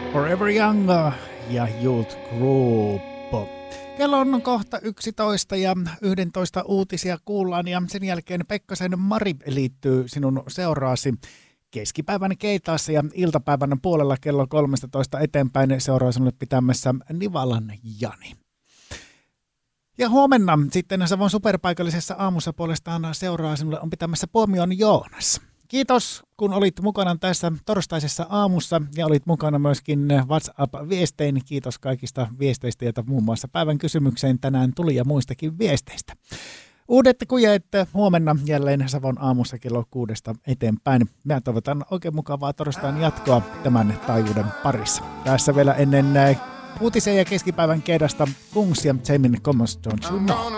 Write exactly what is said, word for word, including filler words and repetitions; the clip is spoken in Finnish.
Forever Young ja Youth Group. Kello on kohta yksitoista ja yksitoista uutisia kuullaan ja sen jälkeen Pekkasen Mari liittyy sinun seuraasi keskipäivän keitaassa ja iltapäivän puolella kello kolmetoista eteenpäin seuraa sinulle pitämässä Nivalan Jani. Ja huomenna sitten Savon superpaikallisessa aamussa puolestaan seuraa sinulle on pitämässä Puomion Joonas. Kiitos, kun olit mukana tässä torstaisessa aamussa ja olit mukana myöskin WhatsApp-viestein. Kiitos kaikista viesteistä, joita muun muassa päivän kysymykseen tänään tuli ja muistakin viesteistä. Uudet kujeet huomenna jälleen Savon aamussa kello kuudesta eteenpäin. Mä toivotan oikein mukavaa torstain jatkoa tämän taajuuden parissa. Tässä vielä ennen uutisia ja keskipäivän keidasta Kungs ja Jamin Commons Don't You Know.